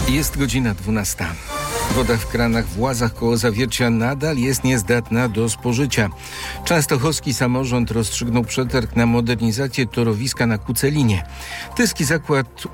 Jest godzina 12. Woda w kranach w Łazach koło Zawiercia nadal jest niezdatna do spożycia. Częstochowski samorząd rozstrzygnął przetarg na modernizację torowiska na Kucelinie. Tyski zakład